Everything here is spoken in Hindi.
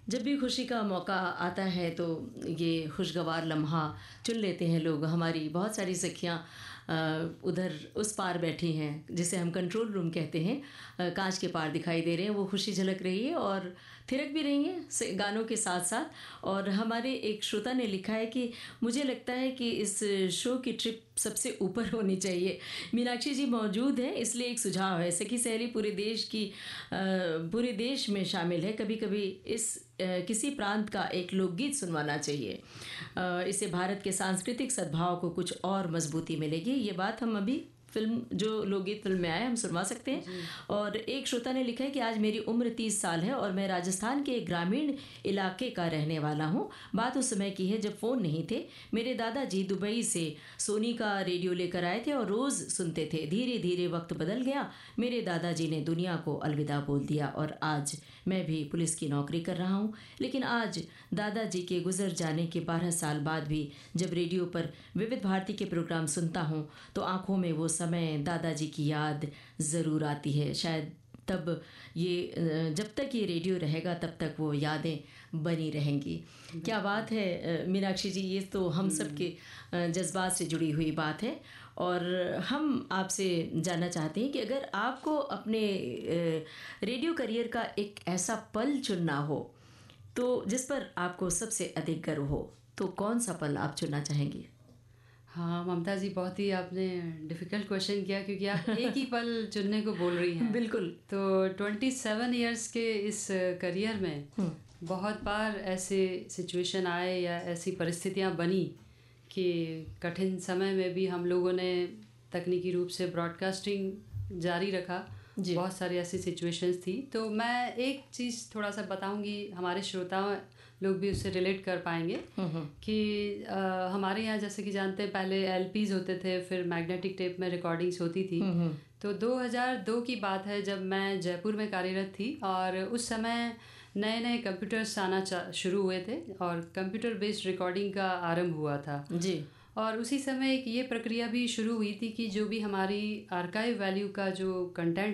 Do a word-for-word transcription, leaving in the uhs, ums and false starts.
जब भी खुशी का मौका आता है तो ये खुशगवार लम्हा चुन लेते हैं लोग। हमारी बहुत सारी सखियाँ उधर उस पार बैठी हैं, जिसे हम कंट्रोल रूम कहते हैं, कांच के पार दिखाई दे रहे हैं। वो खुशी झलक रही है और थिरक भी रही हैं गानों के साथ साथ। और हमारे एक श्रोता ने लिखा है कि मुझे लगता है कि इस शो की ट्रिप सबसे ऊपर होनी चाहिए। मीनाक्षी जी मौजूद हैं, इसलिए एक सुझाव है। सखी सहेली पूरे देश की पूरे देश में शामिल है। कभी कभी इस किसी प्रांत का एक लोकगीत सुनवाना चाहिए। इससे भारत के सांस्कृतिक सद्भाव को कुछ और मजबूती मिलेगी। ये बात हम अभी फिल्म जो लोकगीत फिल्म में आए हम सुनवा सकते हैं। और एक श्रोता ने लिखा है कि आज मेरी उम्र तीस साल है और मैं राजस्थान के एक ग्रामीण इलाके का रहने वाला हूँ। बात उस समय की है जब फ़ोन नहीं थे। मेरे दादाजी दुबई से सोनी का रेडियो लेकर आए थे और रोज़ सुनते थे। धीरे धीरे वक्त बदल गया। मेरे दादाजी ने दुनिया को अलविदा बोल दिया और आज मैं भी पुलिस की नौकरी कर रहा हूँ। लेकिन आज दादाजी के गुजर जाने के बारह साल बाद भी जब रेडियो पर विविध भारती के प्रोग्राम सुनता हूँ तो आंखों में वो समय दादाजी की याद ज़रूर आती है। शायद तब ये जब तक ये रेडियो रहेगा तब तक वो यादें बनी रहेंगी। क्या बात है मीनाक्षी जी, ये तो हम सब के जज्बात से जुड़ी हुई बात है। और हम आपसे जानना चाहते हैं कि अगर आपको अपने रेडियो करियर का एक ऐसा पल चुनना हो तो जिस पर आपको सबसे अधिक गर्व हो, तो कौन सा पल आप चुनना चाहेंगी? हाँ ममता जी, बहुत ही आपने डिफ़िकल्ट क्वेश्चन किया, क्योंकि आप एक ही पल चुनने को बोल रही हैं। बिल्कुल। तो सत्ताईस इयर्स के इस करियर में बहुत बार ऐसे सिचुएशन आए या ऐसी परिस्थितियाँ बनी कि कठिन समय में भी हम लोगों ने तकनीकी रूप से ब्रॉडकास्टिंग जारी रखा। बहुत सारी ऐसी सिचुएशंस थी। तो मैं एक चीज़ थोड़ा सा बताऊंगी, हमारे श्रोता लोग भी उससे रिलेट कर पाएंगे कि आ, हमारे यहाँ जैसे कि जानते हैं पहले एलपीज होते थे, फिर मैग्नेटिक टेप में रिकॉर्डिंग्स होती थी। तो दो हज़ार दो की बात है जब मैं जयपुर में कार्यरत थी और उस समय नए नए कंप्यूटर्स आना शुरू हुए थे और कंप्यूटर बेस्ड रिकॉर्डिंग का आरंभ हुआ था जी। और उसी समय एक ये प्रक्रिया भी शुरू हुई थी कि जो भी हमारी आर्काइव वैल्यू का जो कंटेंट